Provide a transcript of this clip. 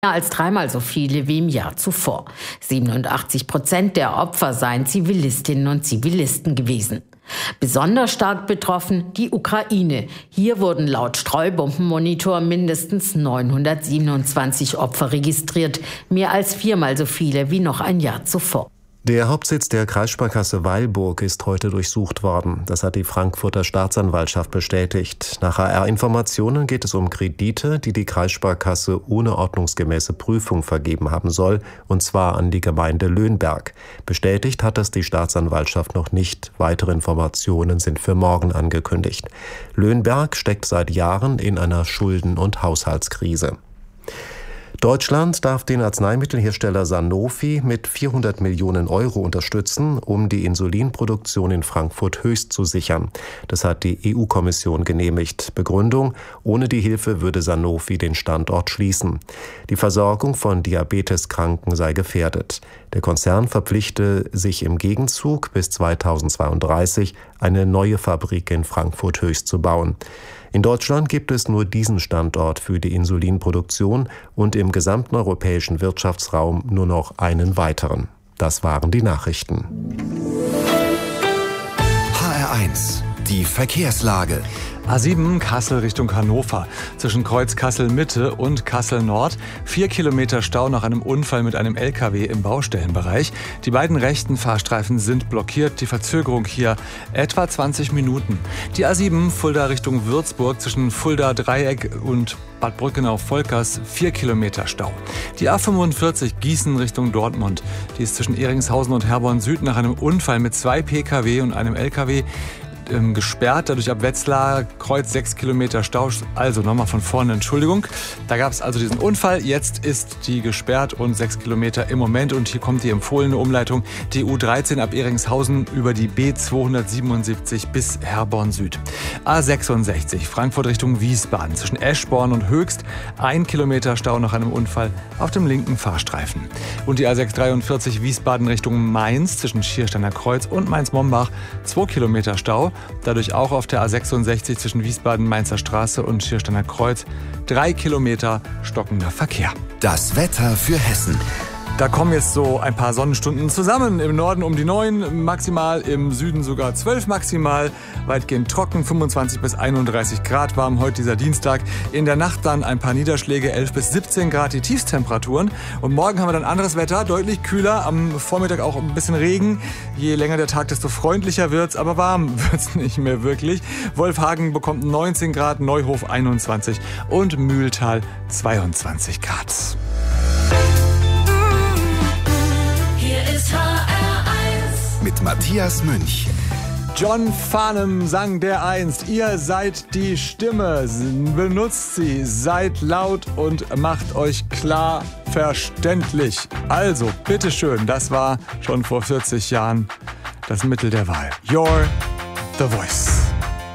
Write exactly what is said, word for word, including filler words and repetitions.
Mehr als dreimal so viele wie im Jahr zuvor. siebenundachtzig Prozent der Opfer seien Zivilistinnen und Zivilisten gewesen. Besonders stark betroffen die Ukraine. Hier wurden laut Streubombenmonitor mindestens neunhundertsiebenundzwanzig Opfer registriert, mehr als viermal so viele wie noch ein Jahr zuvor. Der Hauptsitz der Kreissparkasse Weilburg ist heute durchsucht worden. Das hat die Frankfurter Staatsanwaltschaft bestätigt. Nach H R-Informationen geht es um Kredite, die die Kreissparkasse ohne ordnungsgemäße Prüfung vergeben haben soll, und zwar an die Gemeinde Löhnberg. Bestätigt hat das die Staatsanwaltschaft noch nicht. Weitere Informationen sind für morgen angekündigt. Löhnberg steckt seit Jahren in einer Schulden- und Haushaltskrise. Deutschland darf den Arzneimittelhersteller Sanofi mit vierhundert Millionen Euro unterstützen, um die Insulinproduktion in Frankfurt Höchst zu sichern. Das hat die E U-Kommission genehmigt. Begründung: Ohne die Hilfe würde Sanofi den Standort schließen. Die Versorgung von Diabeteskranken sei gefährdet. Der Konzern verpflichte sich im Gegenzug, bis zweitausendzweiunddreißig eine neue Fabrik in Frankfurt Höchst zu bauen. In Deutschland gibt es nur diesen Standort für die Insulinproduktion und im gesamten europäischen Wirtschaftsraum nur noch einen weiteren. Das waren die Nachrichten. H R eins, die Verkehrslage. A sieben Kassel Richtung Hannover. Zwischen Kreuz Kassel-Mitte und Kassel-Nord. Vier Kilometer Stau nach einem Unfall mit einem L K W im Baustellenbereich. Die beiden rechten Fahrstreifen sind blockiert. Die Verzögerung hier etwa zwanzig Minuten. Die A sieben Fulda Richtung Würzburg zwischen Fulda Dreieck und Bad Brückenau-Volkers. Vier Kilometer Stau. Die A fünfundvierzig Gießen Richtung Dortmund. Die ist zwischen Ehringshausen und Herborn Süd nach einem Unfall mit zwei P K W und einem L K W gesperrt, dadurch ab Wetzlar, Kreuz sechs Kilometer Stau. Also nochmal von vorne, Entschuldigung. Da gab es also diesen Unfall. Jetzt ist die gesperrt und sechs Kilometer im Moment. Und hier kommt die empfohlene Umleitung, die U dreizehn ab Ehringshausen über die B zweihundertsiebenundsiebzig bis Herborn Süd. A sechsundsechzig Frankfurt Richtung Wiesbaden zwischen Eschborn und Höchst. Ein Kilometer Stau nach einem Unfall auf dem linken Fahrstreifen. Und die A sechshundertdreiundvierzig Wiesbaden Richtung Mainz zwischen Schiersteiner Kreuz und Mainz-Mombach. Zwei Kilometer Stau. Dadurch auch auf der A sechsundsechzig zwischen Wiesbaden-Mainzer Straße und Schiersteiner Kreuz. Drei Kilometer stockender Verkehr. Das Wetter für Hessen. Da kommen jetzt so ein paar Sonnenstunden zusammen. Im Norden um die neun maximal, im Süden sogar zwölf maximal. Weitgehend trocken, fünfundzwanzig bis einunddreißig Grad warm heute dieser Dienstag. In der Nacht dann ein paar Niederschläge, elf bis siebzehn Grad die Tiefstemperaturen. Und morgen haben wir dann anderes Wetter, deutlich kühler. Am Vormittag auch ein bisschen Regen. Je länger der Tag, desto freundlicher wird's, aber warm wird's nicht mehr wirklich. Wolfhagen bekommt neunzehn Grad, Neuhof einundzwanzig und Mühltal zweiundzwanzig Grad. Mit Matthias Münch. John Farnham sang der einst: Ihr seid die Stimme, benutzt sie, seid laut und macht euch klar verständlich. Also, bitteschön, das war schon vor vierzig Jahren das Mittel der Wahl. You're the voice.